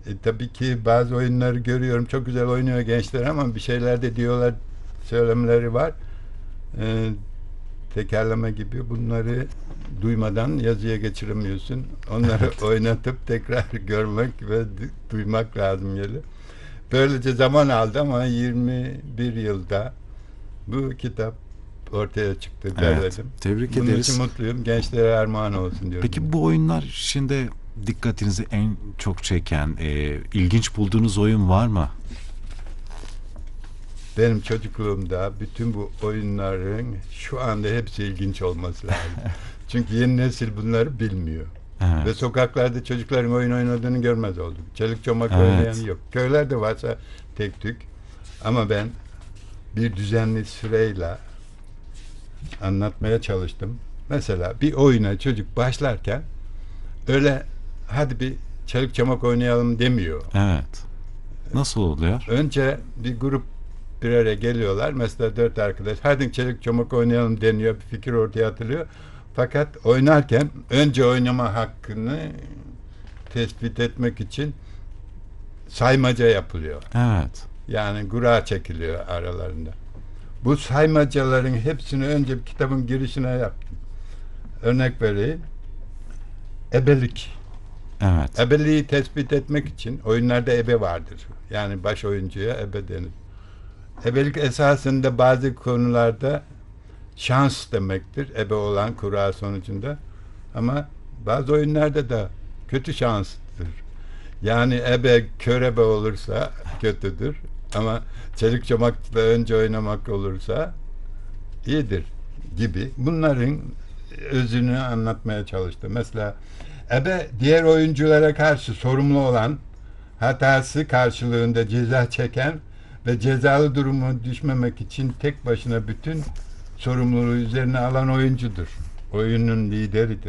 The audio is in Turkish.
Tabii ki bazı oyunları görüyorum. Çok güzel oynuyor gençler ama bir şeyler de diyorlar, söylemleri var. E, Tekerleme gibi bunları duymadan yazıya geçiremiyorsun. Onları Evet. oynatıp tekrar görmek ve duymak lazım geliyor. Böylece zaman aldı ama 21 yılda bu kitap ortaya çıktı, Evet. derledim. Tebrik Bunun için ederiz. mutluyum. Gençlere armağan olsun diyorum. Peki bu oyunlar içinde dikkatinizi en çok çeken, ilginç bulduğunuz oyun var mı? Benim çocukluğumda bütün bu oyunların şu anda hepsi ilginç olması lazım. Çünkü yeni nesil bunları bilmiyor. Ve Evet. sokaklarda çocukların oyun oynadığını görmez olduk. Çelik çomak oynayan Evet. yok. Köylerde varsa tek tük. Ama ben bir düzenli süreyle anlatmaya çalıştım. Mesela bir oyuna çocuk başlarken öyle hadi bir çelik çomak oynayalım demiyor. Evet. Nasıl oluyor? Önce bir grup bir araya geliyorlar. Mesela 4 arkadaş hadi çelik çomak oynayalım deniyor. Bir fikir ortaya atılıyor. Fakat oynarken önce oynama hakkını tespit etmek için saymaca yapılıyor. Evet. Yani kura çekiliyor aralarında. Bu saymacaların hepsini önce bir kitabın girişine yaptım. Örnek vereyim. Ebelik. Evet. Ebeliği tespit etmek için oyunlarda ebe vardır. Yani baş oyuncuya ebe denir. Ebelik esasında bazı konularda şans demektir. Ebe olan kura sonucunda. Ama bazı oyunlarda da kötü şanstır. Yani ebe körebe olursa kötüdür. Ama çelik çomakla önce oynamak olursa iyidir gibi. Bunların özünü anlatmaya çalıştım. Mesela ebe diğer oyunculara karşı sorumlu olan, hatası karşılığında ceza çeken ve cezalı durumu düşmemek için tek başına bütün sorumluluğu üzerine alan oyuncudur. Oyunun lideridir.